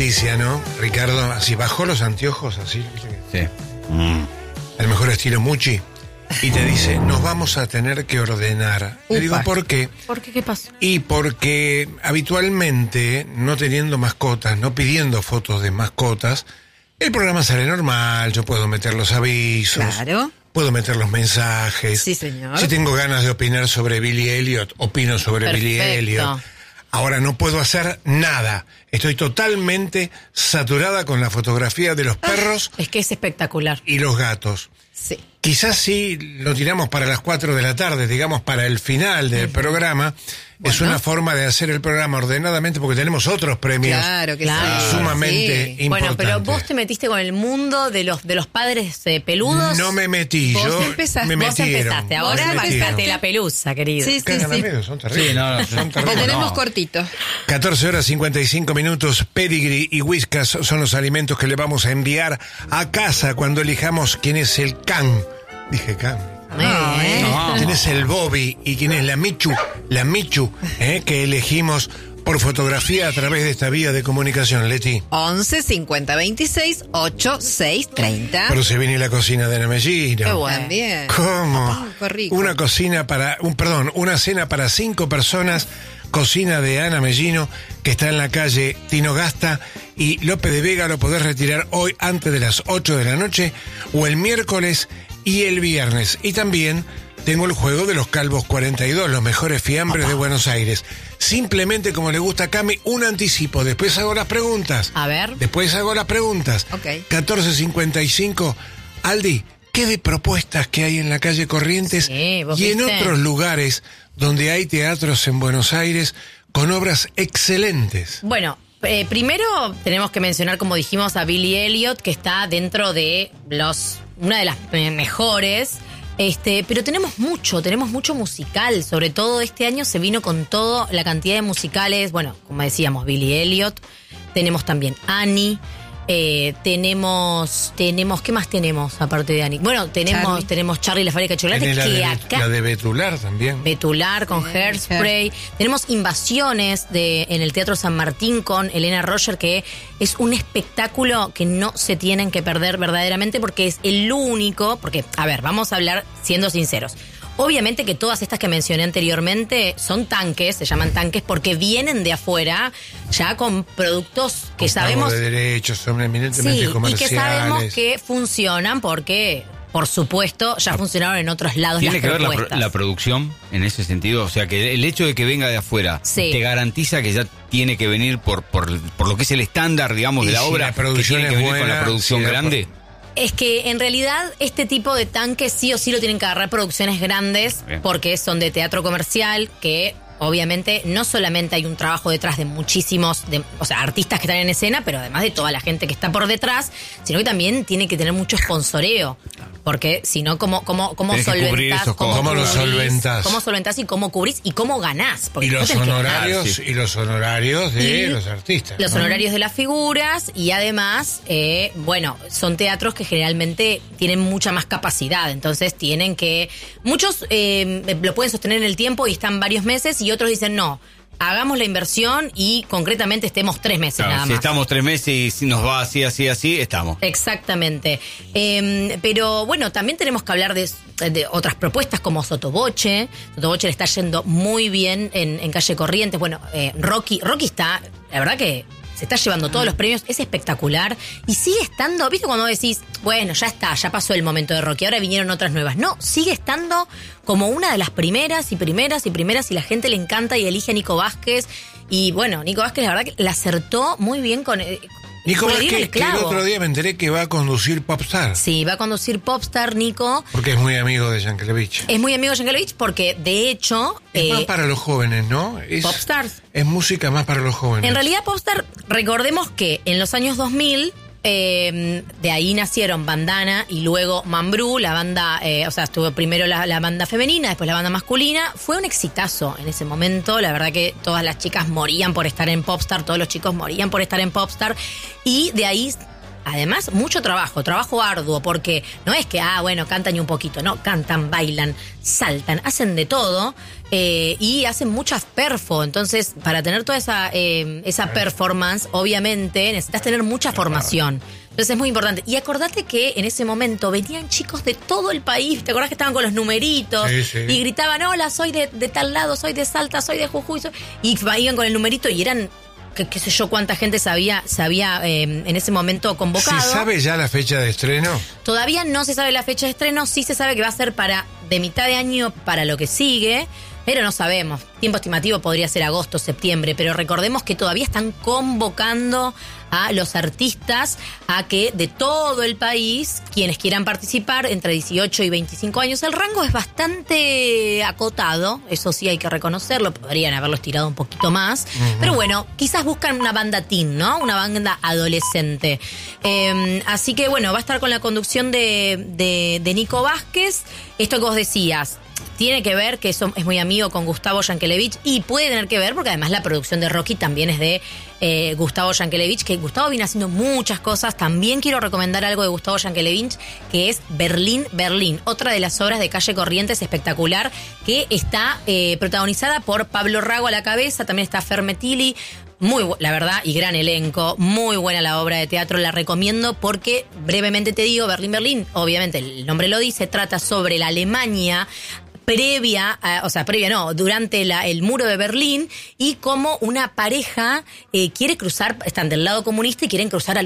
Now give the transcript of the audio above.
noticia, ¿no? Ricardo, así bajó los anteojos, así. Sí. El mejor estilo Mucci. Y te dice, nos vamos a tener que ordenar. Le digo, ¿por qué? ¿Por qué? ¿Qué pasó? Y porque habitualmente, no teniendo mascotas, no pidiendo fotos de mascotas, el programa sale normal, yo puedo meter los avisos. Claro. Puedo meter los mensajes. Sí, señor. Si tengo ganas de opinar sobre Billy Elliot, opino sobre Billy Elliot. Ahora no puedo hacer nada. Estoy totalmente saturada con la fotografía de los perros. Es que es espectacular. Y los gatos. Sí. Quizás sí lo tiramos para las 4 de la tarde, digamos para el final del programa. Bueno. Es una forma de hacer el programa ordenadamente porque tenemos otros premios. Claro. Sumamente importantes. Bueno, pero vos te metiste con el mundo de los padres peludos. No me metí, vos yo empezaste. me metieron. Vos empezaste, ahora bancate la pelusa, querido. Sí. Son terribles. Sí, no, son terribles. Lo tenemos cortito. 14 horas 55 minutos. Pedigree y Whiskas son los alimentos que le vamos a enviar a casa cuando elijamos quién es el can. Dije can. ¿Quién es el Bobby y quién es la Michu? La Michu, que elegimos por fotografía a través de esta vía de comunicación, Leti. 11 50 26 8 6 30. Pero se viene la cocina de Ana Mellino. Qué bueno. También. ¿Cómo? Qué rico. Una cena para 5 personas. Cocina de Ana Mellino, que está en la calle Tino Gasta y López de Vega. Lo podés retirar hoy antes de las 8 de la noche o el miércoles y el viernes. Y también tengo el juego de los Calvos 42, los mejores fiambres de Buenos Aires. Simplemente, como le gusta a Cami, un anticipo. Después hago las preguntas. A ver. Después hago las preguntas. Ok. 14:55. Aldi, ¿qué de propuestas que hay en la calle Corrientes Sí, ¿vos y en viste? otros lugares donde hay teatros en Buenos Aires con obras excelentes? Bueno, primero tenemos que mencionar, como dijimos, a Billy Elliot, que está dentro de una de las mejores. Pero tenemos mucho musical. Sobre todo este año se vino con toda la cantidad de musicales. Bueno, como decíamos, Billy Elliot. Tenemos también Annie. Tenemos, ¿qué más tenemos aparte de Annie? Bueno, tenemos Charlie y la fábrica de chocolate, La de Betular también. Betular con Hairspray. Tenemos Invasiones en el Teatro San Martín con Elena Roger, que es un espectáculo que no se tienen que perder verdaderamente porque es el único, porque, a ver, vamos a hablar siendo sinceros. Obviamente que todas estas que mencioné anteriormente son tanques, se llaman tanques porque vienen de afuera ya con productos que sabemos de derechos, son eminentemente comerciales. Y que sabemos que funcionan porque, por supuesto, ya funcionaron en otros lados las ¿Tiene que ver propuestas. la producción en ese sentido? O sea, que el hecho de que venga de afuera te garantiza que ya tiene que venir por lo que es el estándar, digamos, de la obra, la producción que tiene que venir con la producción grande. Es que en realidad este tipo de tanques sí o sí lo tienen que agarrar producciones grandes. Bien. Porque son de teatro comercial, que obviamente no solamente hay un trabajo detrás de muchísimos, artistas que están en escena, pero además de toda la gente que está por detrás, sino que también tiene que tener mucho sponsoreo. Porque si no, ¿cómo solventás? ¿Cómo lo solventás? ¿Cómo solventás y cómo cubrís y cómo ganás? Y los honorarios de los artistas. Los honorarios de las figuras y además, son teatros que generalmente tienen mucha más capacidad. Entonces tienen que... Muchos lo pueden sostener en el tiempo y están varios meses y otros dicen no. Hagamos la inversión y concretamente estemos 3 meses nada más. Si estamos 3 meses y si nos va así, estamos. Exactamente. Pero bueno, también tenemos que hablar de otras propuestas como Sotoboche. Sotoboche le está yendo muy bien en Calle Corrientes. Bueno, Rocky está, la verdad que se está llevando todos los premios, es espectacular y sigue estando, ¿viste cuando decís, bueno, ya está, ya pasó el momento de Rocky, ahora vinieron otras nuevas? No, sigue estando como una de las primeras y la gente le encanta y elige a Nico Vázquez y bueno, Nico Vázquez la verdad que la acertó muy bien con... Nico Vázquez, que el otro día me enteré que va a conducir Popstar. Sí, va a conducir Popstar, Nico. Porque es muy amigo de Yankelevich. Es muy amigo de Yankelevich porque, de hecho... Es más para los jóvenes, ¿no? Popstar. Es música más para los jóvenes. En realidad, Popstar, recordemos que en los años 2000... de ahí nacieron Bandana y luego Mambrú, la banda, estuvo primero la banda femenina, después la banda masculina. Fue un exitazo en ese momento, la verdad que todas las chicas morían por estar en Popstar, todos los chicos morían por estar en Popstar y de ahí además mucho trabajo arduo, porque no es que, bueno, cantan y un poquito, no, cantan, bailan, saltan, hacen de todo y hacen muchas perfo. Entonces, para tener toda esa performance, obviamente necesitas tener mucha formación. Entonces es muy importante. Y acordate que en ese momento venían chicos de todo el país. ¿Te acordás que estaban con los numeritos? Sí. Y gritaban, hola, soy de tal lado, soy de Salta, soy de Jujuy. Y iban con el numerito y eran, qué sé yo, cuánta gente se había en ese momento convocado. ¿Se sabe ya la fecha de estreno? Todavía no se sabe la fecha de estreno. Sí se sabe que va a ser de mitad de año para lo que sigue. Pero no sabemos. Tiempo estimativo podría ser agosto, septiembre. Pero recordemos que todavía están convocando a los artistas a que de todo el país, quienes quieran participar, entre 18 y 25 años. El rango es bastante acotado, eso sí hay que reconocerlo. Podrían haberlos tirado un poquito más. Uh-huh. Pero bueno, quizás buscan una banda teen, ¿no? Una banda adolescente. Así que bueno, va a estar con la conducción de Nico Vázquez. Esto que vos decías, tiene que ver que es muy amigo con Gustavo Yankelevich y puede tener que ver porque además la producción de Rocky también es de Gustavo Yankelevich, que Gustavo viene haciendo muchas cosas. También quiero recomendar algo de Gustavo Yankelevich, que es Berlín, Berlín, otra de las obras de Calle Corrientes espectacular, que está protagonizada por Pablo Rago a la cabeza, también está Fermetili. La verdad, y gran elenco, muy buena la obra de teatro, la recomiendo porque, brevemente te digo, Berlín, Berlín, obviamente el nombre lo dice, trata sobre la Alemania durante el muro de Berlín y cómo una pareja quiere cruzar, están del lado comunista y quieren cruzar al